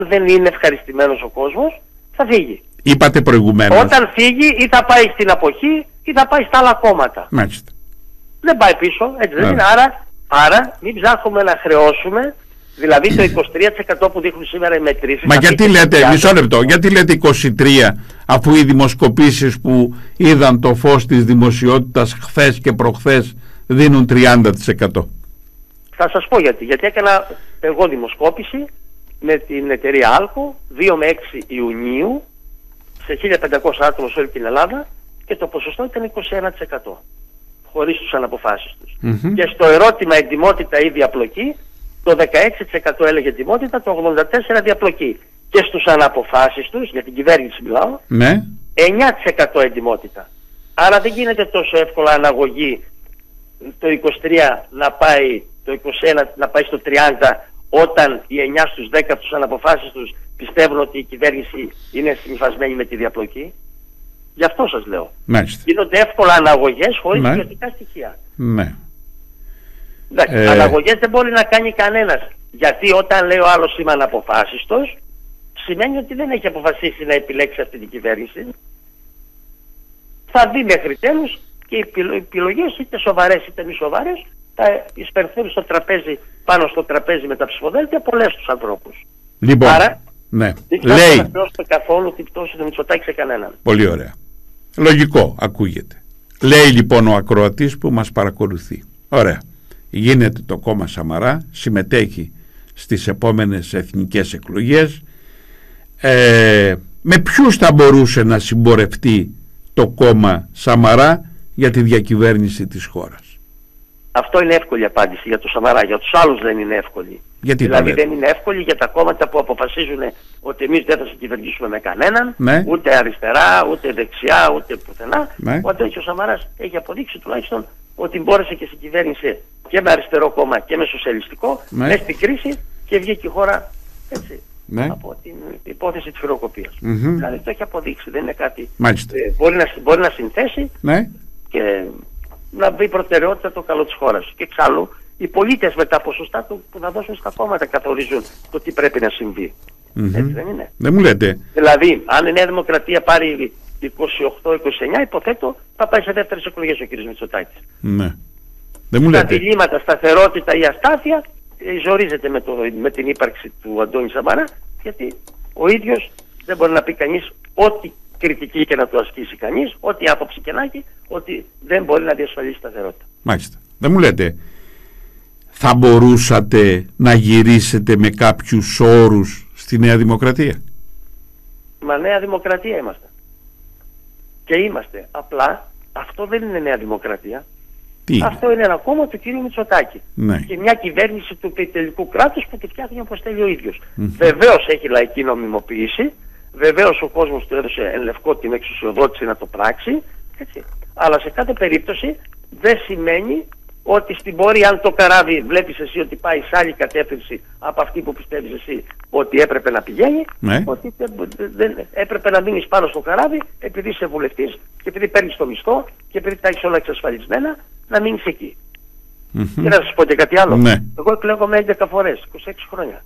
δεν είναι ευχαριστημένος ο κόσμος, θα φύγει. Είπατε προηγουμένως. Όταν φύγει ή θα πάει στην αποχή ή θα πάει στα άλλα κόμματα. Μάλιστα. Δεν πάει πίσω, έτσι δεν είναι. Άρα μην ψάχνουμε να χρεώσουμε, δηλαδή το 23% που δείχνουν σήμερα οι μετρήσεις. Μα γιατί λέτε, μισό λεπτό, γιατί λέτε 23% αφού οι δημοσκοπήσεις που είδαν το φως της δημοσιότητας χθες και προχθές δίνουν 30%? Θα σας πω γιατί. Γιατί έκανα εγώ δημοσκόπηση με την εταιρεία Άλκο 2 με 6 Ιουνίου σε 1500 άτομα σε όλη την Ελλάδα και το ποσοστό ήταν 21%. Χωρίς τους αναποφάσεις τους. Και στο ερώτημα εντιμότητα ή διαπλοκή, το 16% έλεγε εντιμότητα, το 84% διαπλοκή. Και στους αναποφάσεις τους, για την κυβέρνηση μιλάω, 9% εντιμότητα. Άρα δεν γίνεται τόσο εύκολα αναγωγή το 23 να πάει, το 21 να πάει στο 30, όταν οι 9 στους 10 τους αναποφάσεις τους πιστεύουν ότι η κυβέρνηση είναι συμφασμένη με τη διαπλοκή. Γι' αυτό σας λέω. Μάλιστα. Γίνονται εύκολα αναγωγές χωρίς ποιοτικά στοιχεία. Ναι. Αναγωγές δεν μπορεί να κάνει κανένας. Γιατί όταν λέει ο άλλος είμαι αναποφάσιστος, σημαίνει ότι δεν έχει αποφασίσει να επιλέξει αυτή την κυβέρνηση. Θα δει μέχρι τέλους και οι επιλογές, είτε σοβαρές είτε μη σοβαρές, θα εισπερθούν στο τραπέζι, πάνω στο τραπέζι με τα ψηφοδέλτια πολλές τους ανθρώπους. Λοιπόν, άρα ναι. δεν θα αναφερώσουμε καθόλου την πτώση του Μητσοτάκη σε κανέναν. Πολύ ωραία. Λογικό ακούγεται. Λέει λοιπόν ο ακροατής που μας παρακολουθεί. Ωραία. Γίνεται το κόμμα Σαμαρά, συμμετέχει στις επόμενες εθνικές εκλογές. Με ποιους θα μπορούσε να συμπορευτεί το κόμμα Σαμαρά για τη διακυβέρνηση της χώρας? Αυτό είναι εύκολη απάντηση για το Σαμαρά, για τους άλλους δεν είναι εύκολη. Γιατί δηλαδή δεν είναι εύκολη για τα κόμματα που αποφασίζουν ότι εμείς δεν θα συγκυβερνήσουμε με κανέναν, ούτε αριστερά, ούτε δεξιά, ούτε πουθενά. Όταν ο Σαμαράς έχει αποδείξει τουλάχιστον ότι μπόρεσε και συγκυβέρνησε και με αριστερό κόμμα και με σοσιαλιστικό μέσα στην κρίση και βγήκε η χώρα έτσι, από την υπόθεση της φυροκοπίας. Δηλαδή το έχει αποδείξει, δεν είναι κάτι. Μπορεί να συνθέσει και να βρει προτεραιότητα το καλό της χώρας. Και εξάλλου οι πολίτες με τα ποσοστά του που θα δώσουν στα κόμματα καθορίζουν το τι πρέπει να συμβεί. Έτσι δεν είναι? Δεν μου λέτε. Δηλαδή, αν η Νέα Δημοκρατία πάρει 28-29, υποθέτω θα πάει σε δεύτερες εκλογές ο κ. Μητσοτάκης. Ναι. Δεν μου λέτε. Τα διλήμματα, σταθερότητα ή αστάθεια ζορίζεται με την ύπαρξη του Αντώνη Σαμαρά, γιατί ο ίδιος δεν μπορεί να πει κανείς ό,τι κριτική και να το ασκήσει κανείς, ό,τι άποψη και να έχει, ότι δεν μπορεί να διασφαλίσει σταθερότητα. Μάλιστα. Δεν μου λέτε, θα μπορούσατε να γυρίσετε με κάποιους όρους στη Νέα Δημοκρατία? Μα Νέα Δημοκρατία είμαστε. Και είμαστε. Απλά αυτό δεν είναι Νέα Δημοκρατία. Αυτό είναι ένα κόμμα του κ. Μητσοτάκη. Και μια κυβέρνηση του τελικού κράτους που τη φτιάχνει όπως θέλει ο ίδιος. Βεβαίως έχει λαϊκή νομιμοποίηση. Βεβαίως ο κόσμος του έδωσε εν λευκό την εξουσιοδότηση να το πράξει. Έτσι. Αλλά σε κάθε περίπτωση δεν σημαίνει ότι στην πορεία, αν το καράβι βλέπεις εσύ ότι πάει σε άλλη κατεύθυνση από αυτή που πιστεύεις εσύ ότι έπρεπε να πηγαίνει, ότι δεν έπρεπε να μείνεις πάνω στο καράβι επειδή είσαι βουλευτής και επειδή παίρνεις το μισθό και επειδή τα έχεις όλα εξασφαλισμένα, να μείνεις εκεί. Και να σας πω και κάτι άλλο. Εγώ εκλέγομαι 11 φορές, 26 χρόνια.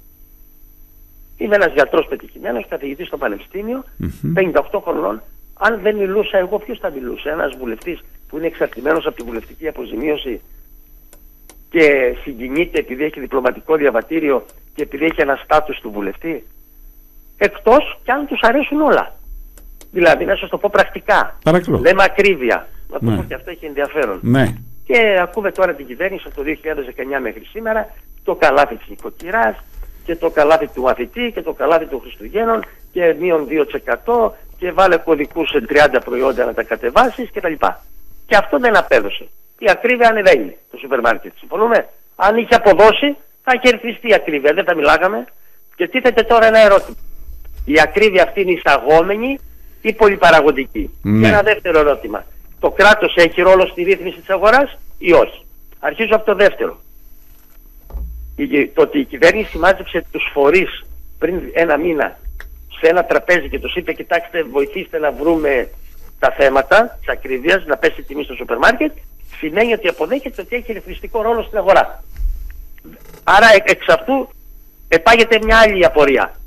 Είμαι ένας γιατρός πετυχημένος, καθηγητής στο πανεπιστήμιο, 58 χρονών. Αν δεν μιλούσα εγώ, ποιος θα μιλούσε? Ένας βουλευτής που είναι εξαρτημένος από τη βουλευτική αποζημίωση και συγκινείται επειδή έχει διπλωματικό διαβατήριο και επειδή έχει ένα στάτους του βουλευτή? Εκτός κι αν τους αρέσουν όλα. Δηλαδή, να σας το πω πρακτικά. Παρακαλώ. Λέμε ακρίβεια. Να το πω και αυτό έχει ενδιαφέρον. Και ακούμε τώρα την κυβέρνηση από το 2019 μέχρι σήμερα, το καλάθι της νοικοκυράς και το καλάθι του μαθητή και το καλάθι των Χριστουγέννων και μείον 2% και βάλε κωδικούς σε 30 προϊόντα να τα κατεβάσεις κτλ. Και αυτό δεν απέδωσε. Η ακρίβεια ανεβαίνει το σούπερ μάρκετ. Συμφωνούμε? Αν είχε αποδώσει θα είχε ρυθμιστεί η ακρίβεια. Δεν θα μιλάγαμε. Και τίθεται τώρα ένα ερώτημα. Η ακρίβεια αυτή είναι εισαγόμενη ή πολυπαραγωγική? Και ένα δεύτερο ερώτημα. Το κράτος έχει ρόλο στη ρύθμιση της αγοράς ή όχι? Αρχίζω από το δεύτερο. Το ότι η κυβέρνηση μάζεψε τους φορείς πριν ένα μήνα σε ένα τραπέζι και τους είπε κοιτάξτε, βοηθήστε να βρούμε τα θέματα της ακρίβειας, να πέσει η τιμή στο σούπερ μάρκετ, σημαίνει ότι αποδέχεται ότι έχει ρυθμιστικό ρόλο στην αγορά. Άρα εξ αυτού επάγεται μια άλλη απορία.